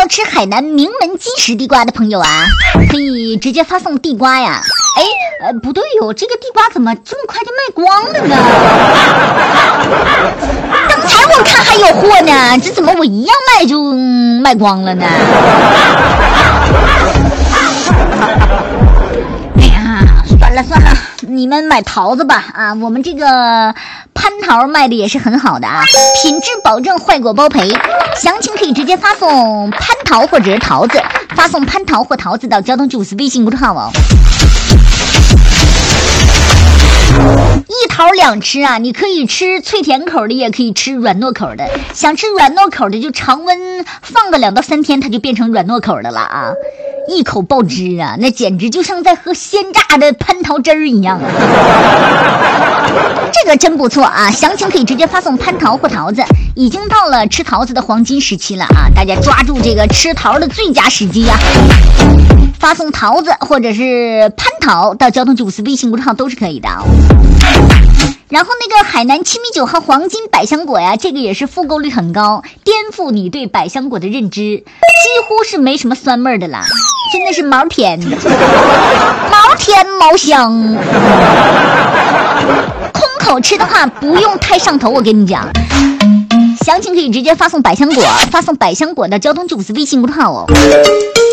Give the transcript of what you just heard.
要吃海南名门鸡石地瓜的朋友啊，可以直接发送地瓜呀。不对哟，这个地瓜怎么这么快就卖光了呢？刚才我看还有货呢，这怎么我一样卖就卖光了呢？哎呀，算了，你们买桃子吧啊，我们这个蟠桃卖的也是很好的啊，品质保证，坏果包赔。详情可以直接发送蟠桃或者是桃子，发送蟠桃或桃子到交通95微信公众号哦。一桃两吃啊，你可以吃脆甜口的，也可以吃软糯口的。想吃软糯口的就常温放个2到3天，它就变成软糯口的了啊！一口爆汁啊，那简直就像在喝鲜榨的蟠桃汁儿一样啊！这个真不错啊！详情可以直接发送蟠桃或桃子。已经到了吃桃子的黄金时期了啊！大家抓住这个吃桃的最佳时机呀！发送桃子或者是蟠桃到交通95微信公众号都是可以的哦。然后那个海南7米9号黄金百香果呀，这个也是复购率很高，颠覆你对百香果的认知，几乎是没什么酸味的啦，真的是毛甜，毛甜毛香。空口吃的话不用太上头，我跟你讲。详情可以直接发送百香果，发送百香果的交通95微信公众号哦。